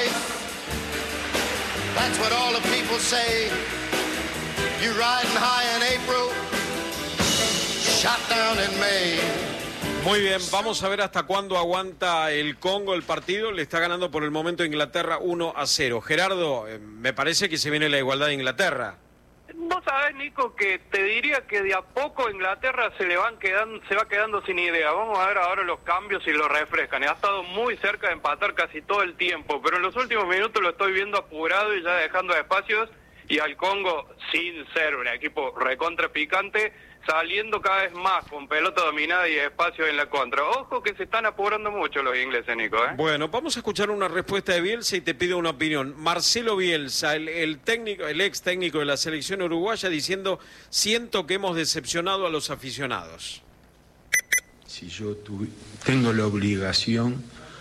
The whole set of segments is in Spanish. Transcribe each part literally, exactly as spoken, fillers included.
right. That's what all the people say. You riding high in April, shot down in May. Muy bien, vamos a ver hasta cuándo aguanta el Congo el partido. Le está ganando por el momento Inglaterra uno a cero. Gerardo, eh, me parece que se viene la igualdad de Inglaterra. Vos sabés, Nico, que te diría que de a poco Inglaterra se le van quedando, se va quedando sin idea. Vamos a ver ahora los cambios y lo refrescan. Ha estado muy cerca de empatar casi todo el tiempo, pero en los últimos minutos lo estoy viendo apurado y ya dejando espacios, y al Congo, sin ser un equipo recontra picante, saliendo cada vez más con pelota dominada y espacio en la contra. Ojo que se están apurando mucho los ingleses, Nico, ¿eh? Bueno, vamos a escuchar una respuesta de Bielsa y te pido una opinión. Marcelo Bielsa, el, el técnico, el ex técnico de la selección uruguaya, diciendo: siento que hemos decepcionado a los aficionados. Si yo tuve, tengo la obligación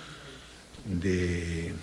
de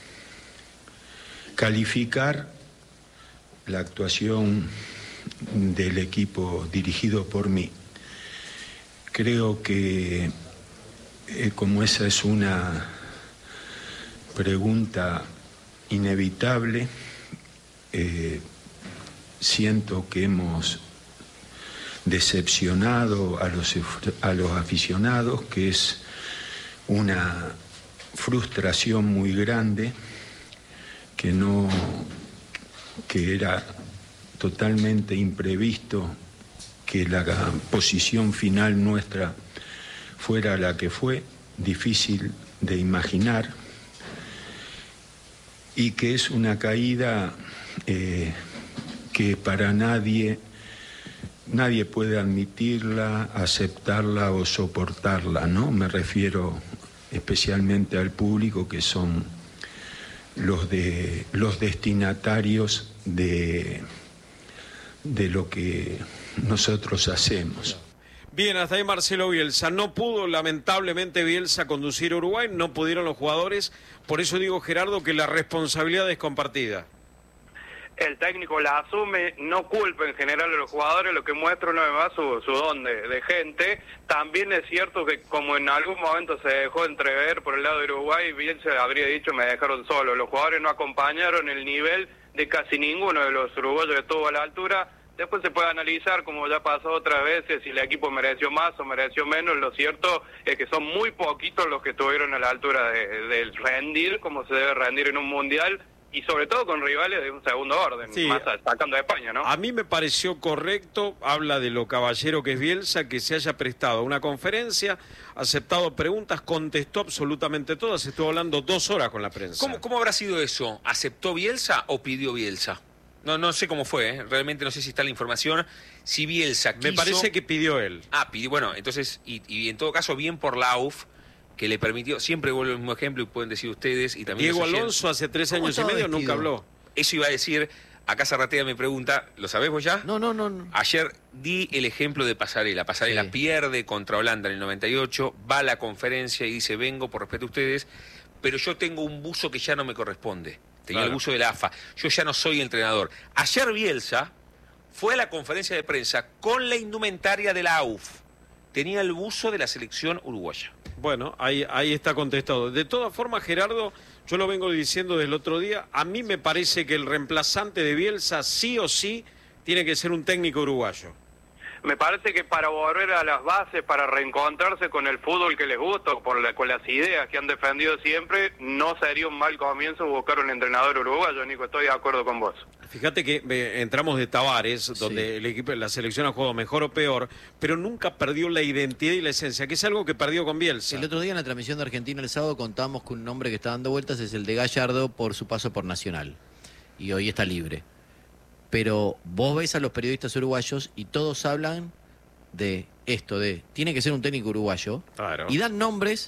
calificar la actuación del equipo dirigido por mí, creo que eh, como esa es una pregunta inevitable, eh, siento que hemos decepcionado a los, a los aficionados, que es una frustración muy grande, que no, que era totalmente imprevisto que la posición final nuestra fuera la que fue, difícil de imaginar, y que es una caída eh, que para nadie, nadie puede admitirla, aceptarla o soportarla, ¿no? Me refiero especialmente al público, que son los, de, los destinatarios de... de lo que nosotros hacemos. Bien, hasta ahí Marcelo Bielsa. No pudo, lamentablemente, Bielsa conducir a Uruguay, no pudieron los jugadores, por eso digo, Gerardo, que la responsabilidad es compartida. El técnico la asume, no culpa en general a los jugadores, lo que muestra una vez más su, su don de, de gente. También es cierto que, como en algún momento se dejó entrever por el lado de Uruguay, Bielsa habría dicho: me dejaron solo. Los jugadores no acompañaron el nivel de casi ninguno de los uruguayos que estuvo a la altura. Después se puede analizar, como ya pasó otras veces, si el equipo mereció más o mereció menos. Lo cierto es que son muy poquitos los que estuvieron a la altura de, de rendir como se debe rendir en un mundial, y sobre todo con rivales de un segundo orden, sí, más sacando de España, ¿no? A mí me pareció correcto, habla de lo caballero que es Bielsa, que se haya prestado a una conferencia, aceptado preguntas, contestó absolutamente todas, estuvo hablando dos horas con la prensa. ¿Cómo, cómo habrá sido eso? ¿Aceptó Bielsa o pidió Bielsa? No, no sé cómo fue, ¿eh? Realmente no sé si está la información. Si Bielsa quiso... Me parece que pidió él. Ah, pidió, bueno, entonces, y, y en todo caso, bien por la U F, que le permitió, siempre vuelvo el mismo ejemplo y pueden decir ustedes, y también... Diego Alonso hace tres años y medio vestido? Nunca habló. Eso iba a decir, acá Zarratea me pregunta, ¿lo sabés vos ya? No, no, no. no. Ayer di el ejemplo de Pasarela. Pasarela sí. pierde contra Holanda en el noventa y ocho, va a la conferencia y dice: vengo por respeto a ustedes, pero yo tengo un buzo que ya no me corresponde. Tenía claro. el buzo de la A F A. Yo ya no soy entrenador. Ayer Bielsa fue a la conferencia de prensa con la indumentaria de la A U F. Tenía el buzo de la selección uruguaya. Bueno, ahí, ahí está contestado. De todas formas, Gerardo, yo lo vengo diciendo desde el otro día, a mí me parece que el reemplazante de Bielsa sí o sí tiene que ser un técnico uruguayo. Me parece que para volver a las bases, para reencontrarse con el fútbol que les gusta, por la, con las ideas que han defendido siempre, no sería un mal comienzo buscar un entrenador uruguayo, Nico, estoy de acuerdo con vos. Fíjate que eh, entramos de Tavares, donde sí. el equipo, la selección ha jugado mejor o peor, pero nunca perdió la identidad y la esencia, que es algo que perdió con Bielsa. El otro día en la transmisión de Argentina el sábado contamos que un nombre que está dando vueltas es el de Gallardo por su paso por Nacional, y hoy está libre. Pero vos ves a los periodistas uruguayos y todos hablan de esto, de tiene que ser un técnico uruguayo, claro. y dan nombres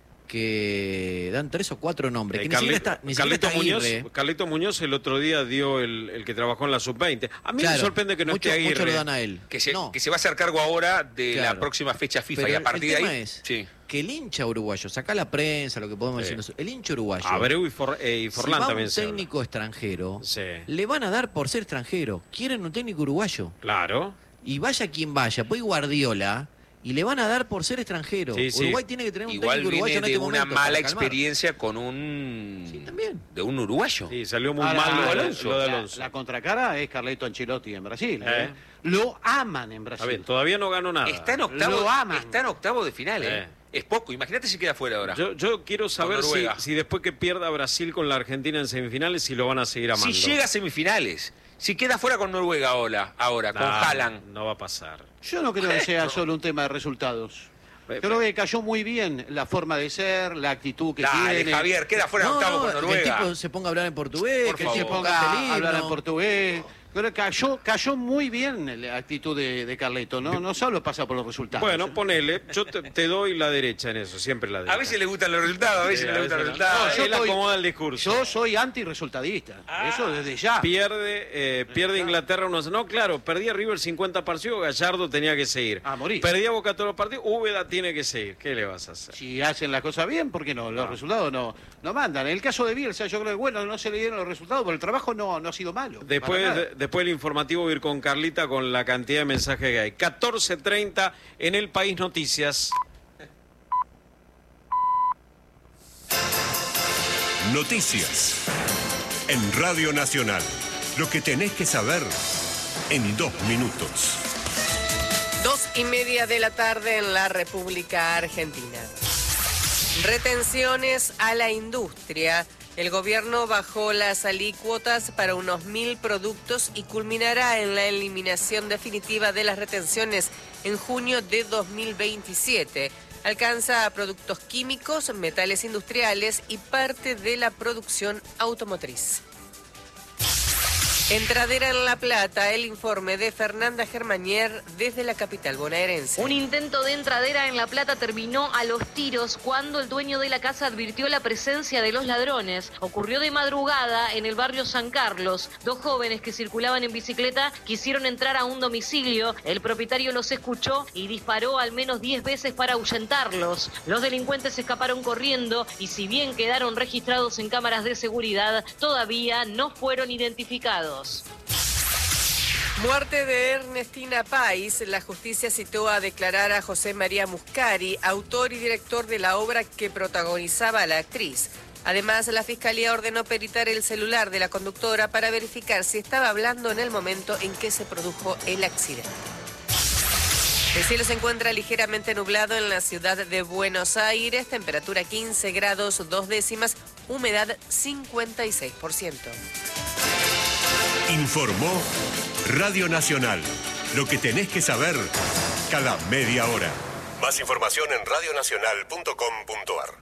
que dan tres o cuatro nombres. Eh, que Carlet, ni siquiera está, ni Carleto, siquiera Muñoz, Aguirre. Carleto Muñoz el otro día dio el, el que trabajó en la sub veinte. A mí claro, me sorprende que no mucho, esté Aguirre. Mucho lo dan a él. Que se, no. que se va a hacer cargo ahora de claro. la próxima fecha FIFA. Pero y a partir el tema de ahí... es sí. que el hincha uruguayo, saca la prensa, lo que podemos sí. decir, el hincha uruguayo... Abreu y, For, eh, y Forlán si va también un se técnico habla. extranjero, sí. le van a dar por ser extranjero. Quieren un técnico uruguayo. Claro. Y vaya quien vaya, pues Guardiola y le van a dar por ser extranjero. Sí, sí. Uruguay tiene que tener un Igual técnico viene uruguayo en de este una momento mala para calmar. experiencia con un... Sí, también. De un uruguayo. Sí, salió muy Ahora, mal lo de la- Alonso. Lo de La, Alonso. la contracara es Carleto Ancelotti en Brasil. ¿eh? Eh. Lo aman en Está Brasil. bien, todavía no ganó nada. Está en octavo, Lo aman. está en octavo de final, ¿eh? Eh. Es poco. Imagínate si queda fuera ahora. Yo, yo quiero saber si, Noruega. si después que pierda Brasil con la Argentina en semifinales, si lo van a seguir amando. Si llega a semifinales, si queda fuera con Noruega ahora, ahora con No, Haaland. no va a pasar. Yo no creo que sea solo un tema de resultados. Pe- Creo pe- que cayó muy bien la forma de ser, la actitud que Dale, tiene. Javier, queda fuera No, octavo no, con que el Noruega. tipo se ponga a hablar en portugués, Por que favor. se Se ponga ponga a a hablar en portugués. Pero cayó, cayó muy bien la actitud de, de Carleto, ¿no? No solo pasa por los resultados. Bueno, ponele. Yo te, te doy la derecha en eso, siempre la derecha. A veces le gustan los resultados, a veces Sí, le a gustan los veces no. resultados. No, yo él estoy- acomoda el discurso. Yo soy anti-resultadista. Ah. Eso desde ya. Pierde, eh, pierde Inglaterra uno. No, claro, perdía River cincuenta partidos, Gallardo tenía que seguir. A morir. Perdía Boca todos los partidos, Úbeda tiene que seguir. ¿Qué le vas a hacer? Si hacen las cosas bien, ¿por qué no? Los resultados no, no mandan. En el caso de Bielsa, yo creo que bueno, no se le dieron los resultados, pero el trabajo no, no ha sido malo. Después, Para nada. de- después del informativo voy a ir con Carlita con la cantidad de mensajes que hay. catorce treinta en El País Noticias. Noticias. En Radio Nacional. Lo que tenés que saber en dos minutos. Dos y media de la tarde en la República Argentina. Retenciones a la industria. El gobierno bajó las alícuotas para unos mil productos y culminará en la eliminación definitiva de las retenciones en junio de dos mil veintisiete. Alcanza a productos químicos, metales industriales y parte de la producción automotriz. Entradera en La Plata, el informe de Fernanda Germanier desde la capital bonaerense. Un intento de entradera en La Plata terminó a los tiros cuando el dueño de la casa advirtió la presencia de los ladrones. Ocurrió de madrugada en el barrio San Carlos. Dos jóvenes que circulaban en bicicleta quisieron entrar a un domicilio. El propietario los escuchó y disparó al menos diez veces para ahuyentarlos. Los delincuentes escaparon corriendo y si bien quedaron registrados en cámaras de seguridad, todavía no fueron identificados. Muerte de Ernestina Pais. La justicia citó a declarar a José María Muscari, autor y director de la obra que protagonizaba a la actriz. Además, la fiscalía ordenó peritar el celular de la conductora para verificar si estaba hablando en el momento en que se produjo el accidente. El cielo se encuentra ligeramente nublado en la ciudad de Buenos Aires, temperatura quince grados dos décimas, humedad cincuenta y seis por ciento. Informó Radio Nacional. Lo que tenés que saber cada media hora. Más información en radionacional punto com punto ar.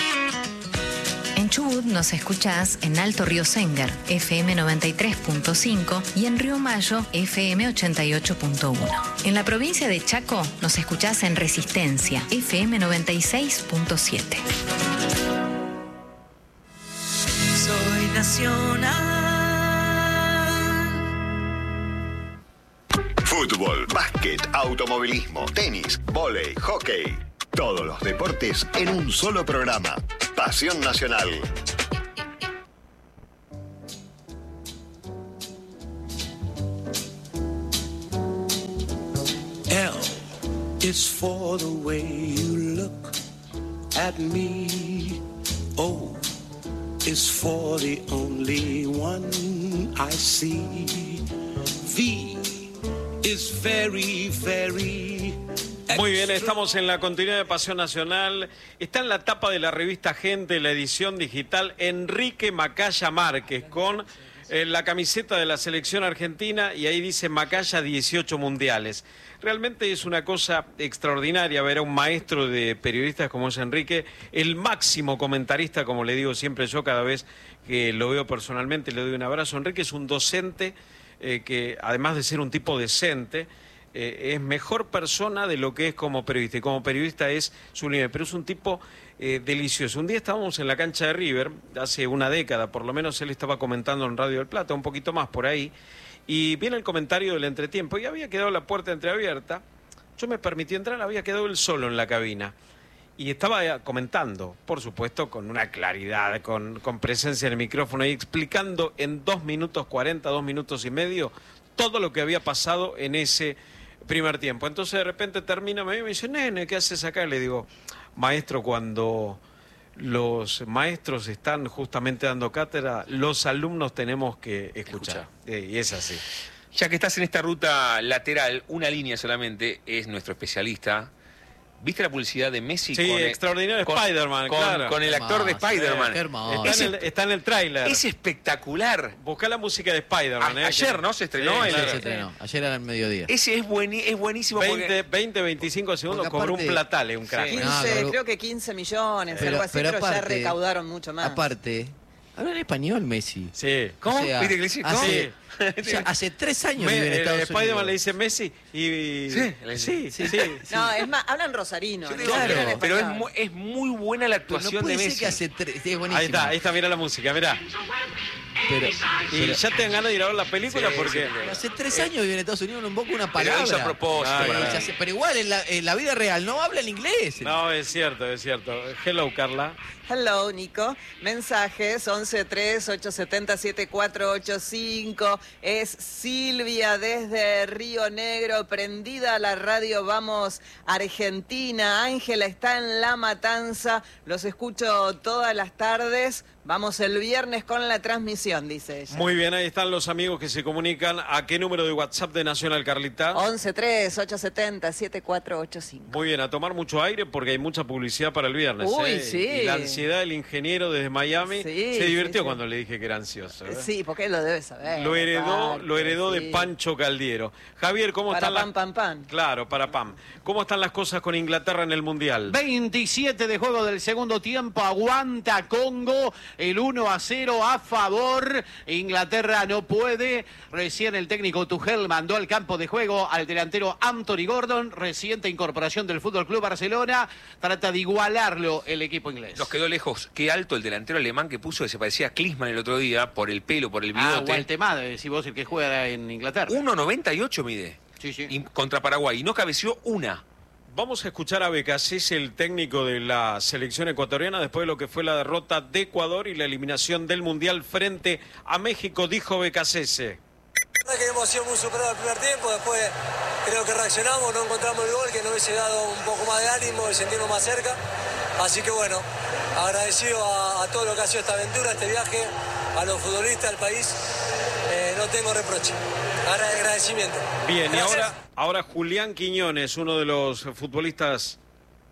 En Chubut nos escuchás en Alto Río Senger, F M noventa y tres punto cinco y en Río Mayo, F M ochenta y ocho punto uno. En la provincia de Chaco nos escuchás en Resistencia, F M noventa y seis punto siete. Soy nacional. Fútbol, básquet, automovilismo, tenis, vóley, hockey. Todos los deportes en un solo programa. Pasión Nacional. L is for the way you look at me. O is for the only one I see. V is very, very. Muy bien, estamos en la continuidad de Pasión Nacional. Está en la tapa de la revista Gente, la edición digital, Enrique Macaya Márquez, con eh, la camiseta de la selección argentina, y ahí dice Macaya dieciocho mundiales. Realmente es una cosa extraordinaria ver a un maestro de periodistas como es Enrique, el máximo comentarista, como le digo siempre yo cada vez que lo veo personalmente, le doy un abrazo. Enrique es un docente eh, que, además de ser un tipo decente, Eh, es mejor persona de lo que es como periodista, y como periodista es sublime, pero es un tipo eh, delicioso. Un día estábamos en la cancha de River, hace una década por lo menos, él estaba comentando en Radio del Plata, un poquito más por ahí, y viene el comentario del entretiempo, y había quedado la puerta entreabierta. Yo me permití entrar, había quedado él solo en la cabina, y estaba comentando, por supuesto, con una claridad, con, con presencia en el micrófono, y explicando en dos minutos cuarenta, dos minutos y medio, todo lo que había pasado en ese primer tiempo. Entonces de repente termina, me dice, nene, ¿qué haces acá? Y le digo, maestro, cuando los maestros están justamente dando cátedra, los alumnos tenemos que escuchar. Eh, y es así. Ya que estás en esta ruta lateral, una línea solamente, es nuestro especialista. ¿Viste la publicidad de Messi? Sí, con extraordinario con, Spider-Man, con, claro. con el actor de Spider-Man. Está en el, está en el tráiler. Es espectacular. Buscá la música de Spider-Man. A, eh, ayer, que... ¿no? Se estrenó. Sí, el... claro. Se estrenó. Ayer era el mediodía. Ese es, bueni, es buenísimo. veinte, veinte, veinticinco segundos, porque cobró aparte, un platale, un crack. quince, No, pero- creo que quince millones, Pero- algo así, pero pero, ya aparte- recaudaron mucho más. Aparte, habla en español Messi. Sí. ¿Cómo? O sea, ¿Viste que le dice? ¿Cómo? hace, ya hace tres años Me, vive en eh, Estados Spider-Man Unidos. le dice Messi y... Sí, sí, sí, sí. No, es más, hablan rosarino. Yo te ni digo, siquiera claro, en pero es español. muy, es muy buena la Pero no actuación puede de ser Messi. que hace tres... Sí, es buenísimo. Ahí está, ahí está, mira la música, mira. Pero, Y pero- ya te dan ganas de ir a ver la película Sí, porque... sí, pero hace tres años vive en Estados Unidos, no invoca una Pero palabra. hizo a propósito. Ah, Pero, claro. ya sé- pero igual, en la, en la vida real no habla en inglés. No, es cierto, es cierto. Hello, Carla. Hello, Nico. Mensajes once tres ocho siete cero siete cuatro ocho cinco. Es Silvia desde Río Negro, prendida a la radio. Vamos, Argentina. Ángela está en La Matanza. Los escucho todas las tardes. Vamos el viernes con la transmisión, dice ella. Muy bien, ahí están los amigos que se comunican. ¿A qué número de WhatsApp de Nacional, Carlita? once tres ocho siete cero siete cuatro ocho cinco. Muy bien, a tomar mucho aire porque hay mucha publicidad para el viernes. Uy, ¿eh? sí. Y la ansiedad del ingeniero desde Miami Sí, se divirtió sí, sí. cuando le dije que era ansioso. ¿eh? Sí, porque él lo debe saber. Lo heredó, aparte, lo heredó sí. de Pancho Caldiero. Javier, ¿cómo Para están pam, las... pam, pam. Claro, para pam. ¿Cómo están las cosas con Inglaterra en el Mundial? veintisiete de juego del segundo tiempo, aguanta Congo, el uno a cero a favor. Inglaterra no puede. Recién el técnico Tuchel mandó al campo de juego al delantero Anthony Gordon, reciente incorporación del Fútbol Club Barcelona. Trata de igualarlo el equipo inglés. Nos quedó lejos. Qué alto el delantero alemán que puso, que se parecía a Klinsmann el otro día, por el pelo, por el Ah, bigote. Waltemade, si vos el que juega en Inglaterra. uno noventa y ocho mide. Sí, sí. Y contra Paraguay. Y no cabeció una. Vamos a escuchar a Becasese, el técnico de la selección ecuatoriana, después de lo que fue la derrota de Ecuador y la eliminación del Mundial frente a México, dijo Becasese. La verdad que hemos sido muy superados el primer tiempo, después creo que reaccionamos, no encontramos el gol, que nos hubiese dado un poco más de ánimo y sentirnos más cerca. Así que bueno, agradecido a, a todo lo que ha sido esta aventura, este viaje, a los futbolistas, al país, eh, no tengo reproche, Agra- agradecimiento. Bien, Gracias. y ahora, ahora Julián Quiñones, uno de los futbolistas...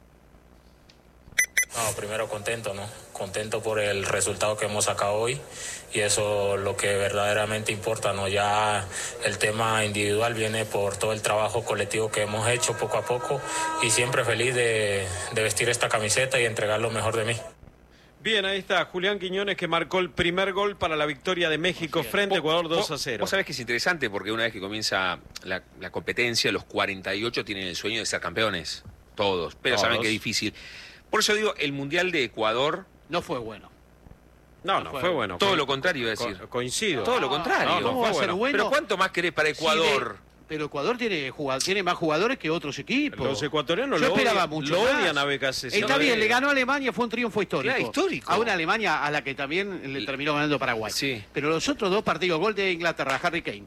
No, primero contento, ¿no? Contento por el resultado que hemos sacado hoy y eso es lo que verdaderamente importa, ¿no? Ya el tema individual viene por todo el trabajo colectivo que hemos hecho poco a poco y siempre feliz de, de vestir esta camiseta y entregar lo mejor de mí. Bien, ahí está Julián Quiñones, que marcó el primer gol para la victoria de México frente a Ecuador dos a cero. Vos sabés que es interesante porque una vez que comienza la, la competencia, los cuarenta y ocho tienen el sueño de ser campeones. Todos, pero Todos. saben que es difícil. Por eso digo, el Mundial de Ecuador... No fue bueno. No, no, fue bueno. Todo Co- lo contrario, iba a decir. co- Coincido. Todo lo contrario. No, no ¿Cómo fue va a ser bueno. bueno? Pero ¿cuánto más querés para Ecuador? Chile, pero Ecuador tiene, jugad- tiene más jugadores que otros equipos. Los ecuatorianos Yo lo esperaba odian- mucho lo más. odian a Becasese. Está No bien, le- le ganó a Alemania, fue un triunfo histórico. Claro, histórico. A una Alemania a la que también le terminó ganando Paraguay. Sí. Pero los otros dos partidos, gol de Inglaterra, Harry Kane.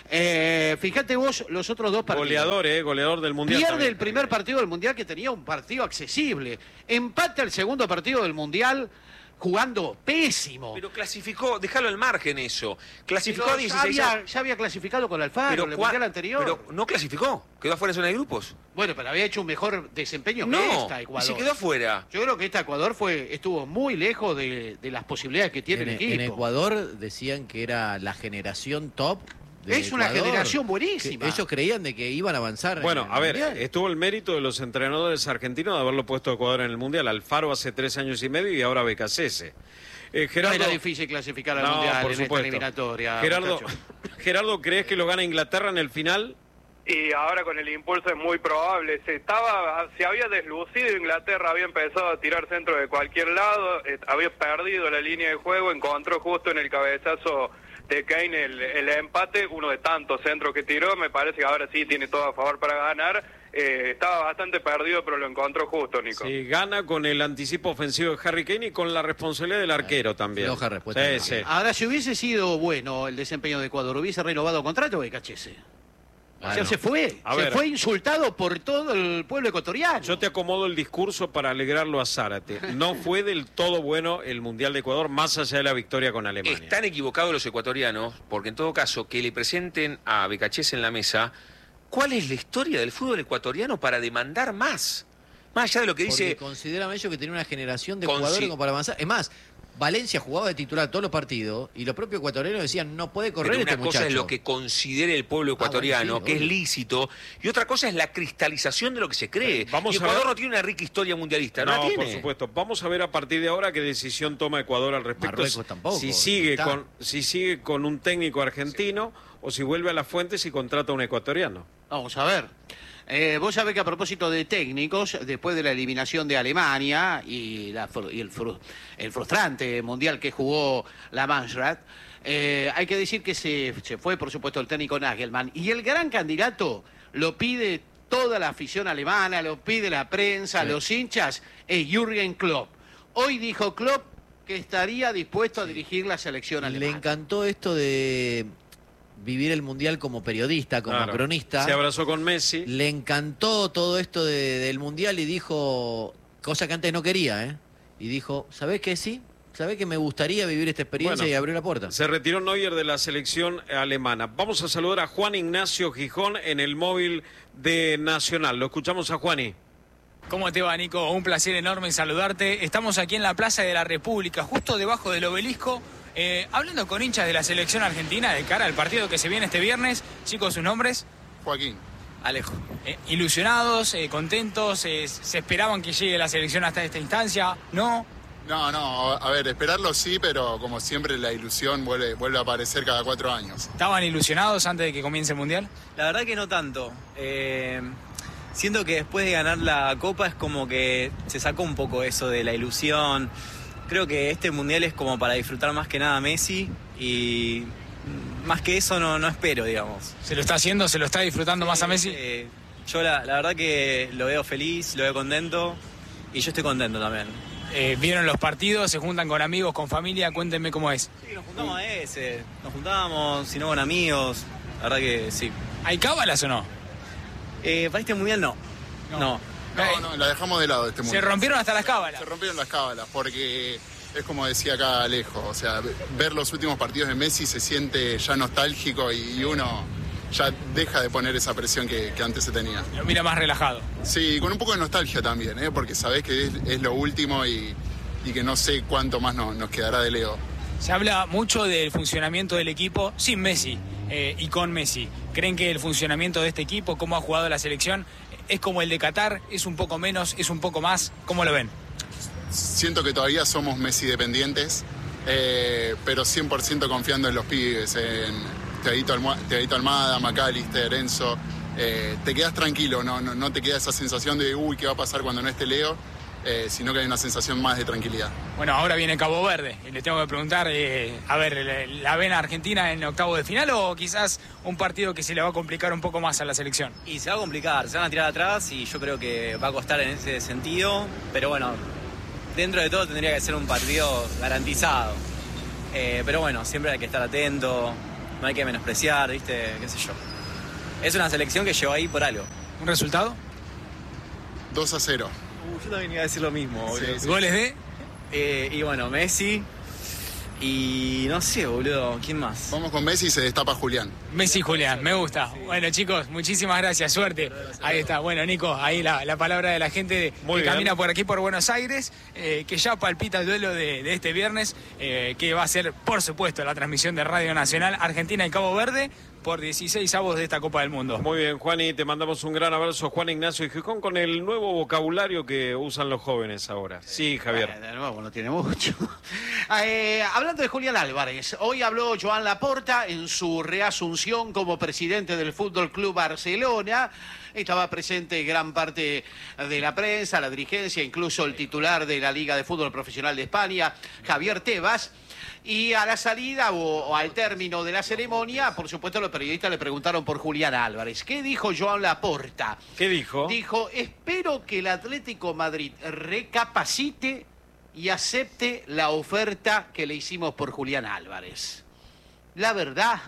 Eh, fíjate vos, los otros dos partidos. Goleador, eh, goleador del Mundial. Pierde también. el primer partido del Mundial, que tenía un partido accesible. Empata el segundo partido del Mundial jugando pésimo. Pero clasificó, déjalo al margen eso. Clasificó Pero a dieciséis. ya, había, ya había clasificado con Alfaro pero, en el cua- Mundial anterior. pero no clasificó, quedó afuera de zona de grupos. Bueno, pero había hecho un mejor desempeño que No, esta y Ecuador. se quedó afuera. Yo creo que esta Ecuador fue estuvo muy lejos de, de las posibilidades que tiene En, el equipo. en Ecuador decían que era la generación top. de Es una Ecuador, generación buenísima. que ellos creían de que iban a avanzar. en Bueno, el a ver, Mundial. estuvo el mérito de los entrenadores argentinos de haberlo puesto a Ecuador en el Mundial. Alfaro hace tres años y medio y ahora Becasese. Eh, No Gerardo, era difícil clasificar al No, Mundial por en esta supuesto. eliminatoria. Gerardo, muchacho. Gerardo, ¿crees que lo gana Inglaterra en el final? Y ahora con el impulso es muy probable. Se estaba, se había deslucido Inglaterra, había empezado a tirar centro de cualquier lado, eh, había perdido la línea de juego, encontró justo en el cabezazo de Kane el, el empate, uno de tantos centros que tiró. Me parece que ahora sí tiene todo a favor para ganar. Eh, estaba bastante perdido, pero lo encontró justo, Nico. Sí, gana con el anticipo ofensivo de Harry Kane y con la responsabilidad del arquero también. floja respuesta Sí, del sí. arquero. Ahora, si hubiese sido bueno el desempeño de Ecuador, ¿hubiese renovado contrato de Becasese? O sea, se fue, A se ver. fue insultado por todo el pueblo ecuatoriano. Yo te acomodo el discurso para alegrarlo a Zárate. No fue del todo bueno el Mundial de Ecuador, más allá de la victoria con Alemania. Están equivocados los ecuatorianos, porque en todo caso, que le presenten a Becachés en la mesa, ¿cuál es la historia del fútbol ecuatoriano para demandar más? Más allá de lo que Porque dice... consideran ellos que tienen una generación de Consi- jugadores como para avanzar. Es más, Valencia jugaba de titular todos los partidos y los propios ecuatorianos decían no puede correr Pero una este cosa muchacho. es lo que considere el pueblo ecuatoriano, Ah, bueno, sí, que es obvio. lícito, y otra cosa es la cristalización de lo que se cree. Vamos y a Ecuador ver- no tiene una rica historia mundialista, no, No, la tiene. por supuesto. Vamos a ver a partir de ahora qué decisión toma Ecuador al respecto. Marruecos tampoco, Si sigue está. con, si sigue con un técnico argentino o si vuelve a las fuentes y contrata a un ecuatoriano. Vamos a ver. Eh, vos sabés que a propósito de técnicos, después de la eliminación de Alemania y, la fru- y el, fru- el frustrante mundial que jugó la Mannschaft, eh, hay que decir que se, se fue, por supuesto, el técnico Nagelmann. Y el gran candidato lo pide toda la afición alemana, lo pide la prensa, Sí. los hinchas, es Jürgen Klopp. Hoy dijo Klopp que estaría dispuesto a dirigir la selección Le alemana. encantó esto de vivir el Mundial como periodista, como Claro. cronista. Se abrazó con Messi. Le encantó todo esto de- del Mundial y dijo, cosa que antes no quería, ¿eh? Y dijo, ¿sabés qué sí? ¿Sabés que me gustaría vivir esta experiencia? Bueno, y abrió la puerta. Se retiró Neuer de la selección alemana. Vamos a saludar a Juan Ignacio Gijón en el móvil de Nacional. Lo escuchamos a Juani. ¿Cómo te va, Nico? Un placer enorme en saludarte. Estamos aquí en la Plaza de la República, justo debajo del obelisco, eh, hablando con hinchas de la selección argentina de cara al partido que se viene este viernes. Chicos, ¿sus nombres? Joaquín. Alejo. Eh, ¿Ilusionados, eh, contentos? Eh, ¿Se esperaban que llegue la selección hasta esta instancia? ¿No? No, no, a ver, esperarlo sí, pero como siempre la ilusión vuelve, vuelve a aparecer cada cuatro años. ¿Estaban ilusionados antes de que comience el Mundial? La verdad que no tanto. Eh, siento que después de ganar la Copa es como que se sacó un poco eso de la ilusión. Creo que este Mundial es como para disfrutar más que nada a Messi y más que eso no, no espero, digamos. ¿Se lo está haciendo? ¿Se lo está disfrutando más a Messi? Eh, yo la, la verdad que lo veo feliz, lo veo contento y yo estoy contento también. Eh, ¿Vieron los partidos? ¿Se juntan con amigos, con familia? Cuéntenme cómo es. Sí, nos juntamos a ese, nos juntamos, si no con amigos, la verdad que sí. ¿Hay cábalas o no? Eh, para este Mundial no. No. No, no, la dejamos de lado este Se mundial. rompieron hasta las cábalas. Se rompieron las cábalas, porque es como decía acá Alejo, o sea, ver los últimos partidos de Messi se siente ya nostálgico y, y uno ya deja de poner esa presión que, que antes se tenía. Lo mira más relajado. Sí, con un poco de nostalgia también, ¿eh? Porque sabés que es, es lo último y, y que no sé cuánto más no- nos quedará de Leo. Se habla mucho del funcionamiento del equipo sin Messi eh, y con Messi. ¿Creen que el funcionamiento de este equipo, cómo ha jugado la selección, es como el de Qatar? ¿Es un poco menos? ¿Es un poco más? ¿Cómo lo ven? Siento que todavía somos Messi dependientes, eh, pero cien por ciento confiando en los pibes, en Teadito Alma- Teadito Almada, McAllister, Enzo. Eh, te quedas tranquilo, no, no, no te queda esa sensación de uy, ¿qué va a pasar cuando no esté Leo? Eh, sino que hay una sensación más de tranquilidad. Bueno, ahora viene Cabo Verde. Y le tengo que preguntar, eh, a ver, ¿la- ¿la ven a Argentina en octavo de final o quizás un partido que se le va a complicar un poco más a la selección? Y se va a complicar, se van a tirar atrás y yo creo que va a costar en ese sentido, pero bueno, dentro de todo tendría que ser un partido garantizado. Eh, pero bueno, siempre hay que estar atento, no hay que menospreciar, ¿viste? ¿Qué sé yo? Es una selección que llegó ahí por algo. ¿Un resultado? dos a cero. Uh, yo también iba a decir lo mismo, boludo. Sí, sí. ¿Goles de? Eh, y bueno, Messi y no sé, boludo, ¿quién más? Vamos con Messi y se destapa Julián. Messi y Julián, me gusta. Bueno, chicos, muchísimas gracias, suerte. Ahí está, bueno, Nico, ahí la, la palabra de la gente de- Muy que bien. camina por aquí, por Buenos Aires, eh, que ya palpita el duelo de, de este viernes, eh, que va a ser, por supuesto, la transmisión de Radio Nacional Argentina y Cabo Verde por dieciséis avos de esta Copa del Mundo. Muy bien, Juani, te mandamos un gran abrazo, Juan Ignacio y Gijón, con el nuevo vocabulario que usan los jóvenes ahora. Sí, Javier. Eh, de nuevo, no tiene mucho. Eh, hablando de Julián Álvarez, hoy habló Joan Laporta en su reasunción como presidente del Fútbol Club Barcelona. Estaba presente gran parte de la prensa, la dirigencia, incluso el titular de la Liga de Fútbol Profesional de España, Javier Tebas. Y a la salida o, o al término de la ceremonia, por supuesto, los periodistas le preguntaron por Julián Álvarez. ¿Qué dijo Joan Laporta? ¿Qué dijo? Dijo, espero que el Atlético Madrid recapacite y acepte la oferta que le hicimos por Julián Álvarez. La verdad,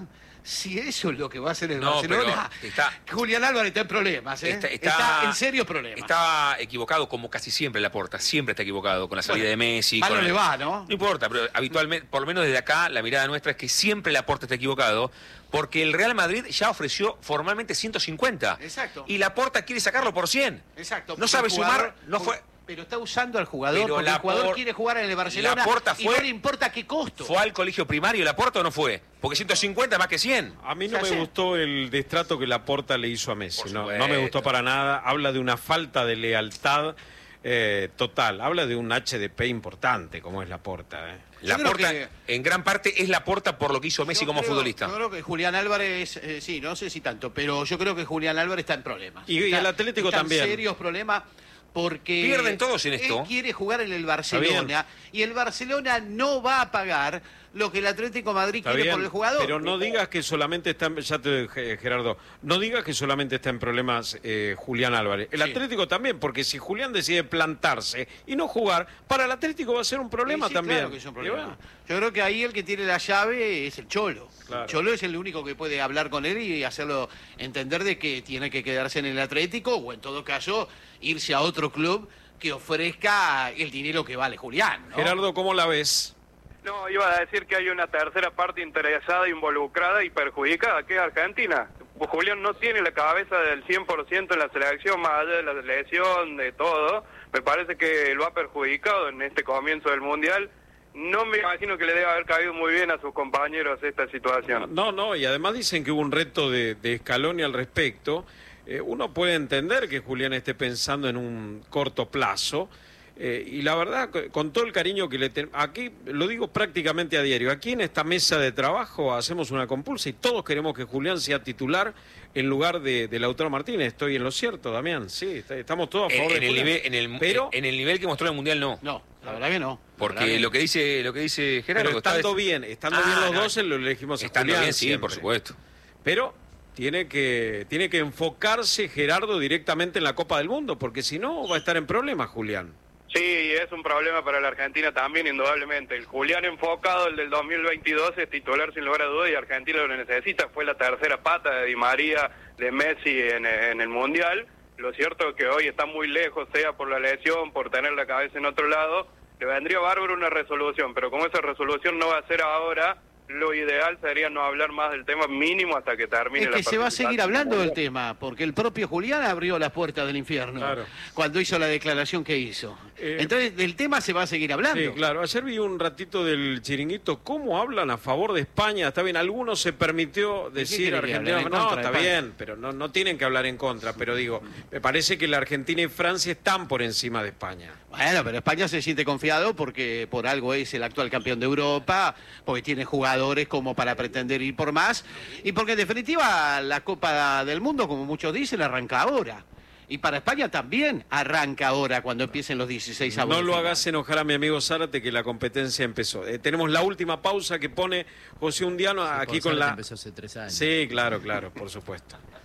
Si eso es lo que va a hacer el No, Barcelona, pero está- Julián Álvarez está en problemas, ¿eh? Está, Está, está- en serios problemas. Estaba equivocado como casi siempre Laporta, siempre está equivocado con la salida Bueno, de Messi. mal con no el- le va, ¿no? No importa, pero habitualmente, por lo menos desde acá, la mirada nuestra es que siempre Laporta está equivocado, porque el Real Madrid ya ofreció formalmente ciento cincuenta. Exacto. Y Laporta quiere sacarlo por cien. Exacto. No sabe el jugador- sumar, no fue... Pero está usando al jugador Pero porque el jugador Lapor- quiere jugar en el Barcelona Laporta y fue- no le importa qué costo. ¿Fue al colegio primario Laporta o no fue? Porque ciento cincuenta más que cien. A mí no Ya me sé. gustó el destrato que Laporta le hizo a Messi. Por No, no me supuesto. gustó para nada. Habla de una falta de lealtad eh, total. Habla de un H D P importante, como es Laporta. Eh. Yo creo Laporta, que- en gran parte, es Laporta por lo que hizo Messi Yo como creo- futbolista. Yo creo que Julián Álvarez, eh, sí, no sé si tanto, pero yo creo que Julián Álvarez está en problemas. Y- y Está- el Atlético está también. en serios problemas porque Pierden todos en esto. él quiere jugar en el Barcelona y el Barcelona no va a pagar lo que el Atlético de Madrid Está quiere bien, por el jugador. pero no digas que solamente está en, ya te Ge- Gerardo, no digas que solamente está en problemas eh, Julián Álvarez. El Sí. Atlético también, porque si Julián decide plantarse y no jugar, para el Atlético va a ser un problema Sí, sí, también. claro que es un Y problema. bueno, Yo creo que ahí el que tiene la llave es el Cholo. Claro. El Cholo es el único que puede hablar con él y hacerlo entender de que tiene que quedarse en el Atlético o en todo caso irse a otro club que ofrezca el dinero que vale Julián, ¿no? Gerardo, ¿cómo la ves? No, iba a decir que hay una tercera parte interesada, involucrada y perjudicada, que es Argentina. Julián no tiene la cabeza del cien por ciento en la selección, más allá de la selección, de todo. Me parece que lo ha perjudicado en este comienzo del Mundial. No me imagino que le debe haber caído muy bien a sus compañeros esta situación. No, no, y además dicen que hubo un reto de, de Scaloni al respecto. Eh, uno puede entender que Julián esté pensando en un corto plazo. Eh, y la verdad, co- con todo el cariño que le tenemos, aquí lo digo prácticamente a diario, aquí en esta mesa de trabajo hacemos una compulsa y todos queremos que Julián sea titular en lugar de, de Lautaro Martínez. Estoy en lo cierto, Damián, sí, está- estamos todos a En, favor en de el Julián. nivel, en, el, Pero, en el nivel que mostró en el Mundial, no. No, la verdad que no. Porque La verdad que lo que dice lo que dice Gerardo... pero está estando des- bien, estando Ah, bien los no, dos, lo elegimos a Estando Julián bien, sí, siempre. por supuesto. Pero tiene que, tiene que enfocarse Gerardo directamente en la Copa del Mundo, porque si no va a estar en problemas Julián. Sí, es un problema para la Argentina también, indudablemente. El Julián enfocado, el del dos mil veintidós, es titular sin lugar a dudas y Argentina lo necesita. Fue la tercera pata de Di María, de Messi en, en el Mundial. Lo cierto es que hoy está muy lejos, sea por la lesión, por tener la cabeza en otro lado. Le vendría bárbaro una resolución, pero como esa resolución no va a ser ahora, lo ideal sería no hablar más del tema mínimo hasta que termine Es la que se va a seguir participación. hablando del tema, porque el propio Julián abrió las puertas del infierno Claro. cuando hizo la declaración que hizo. Eh, Entonces, del tema se va a seguir hablando. Sí, claro. Ayer vi un ratito del chiringuito. ¿Cómo hablan a favor de España? Está bien, algunos se permitió decir quiere que Argentina. hablen en No, contra de está España? bien, pero no, no tienen que hablar en contra. Pero digo, me parece que la Argentina y Francia están por encima de España. Bueno, pero España se siente confiado porque por algo es el actual campeón de Europa, porque tiene jugadores como para pretender ir por más, y porque en definitiva la Copa del Mundo, como muchos dicen, arranca ahora. Y para España también arranca ahora cuando empiecen los dieciséis avos No de lo final. hagas enojar a mi amigo Zárate que la competencia empezó. Eh, tenemos la última pausa que pone José Undiano aquí Por con suerte la... empezó hace tres años. Sí, claro, claro, por supuesto.